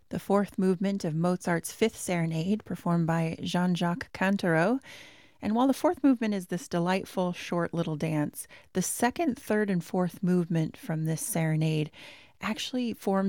the fourth movement of Mozart's Fifth Serenade, performed by Jean-Jacques Cantero. And while the fourth movement is this delightful, short little dance, the second, third, and fourth movement from this serenade actually forms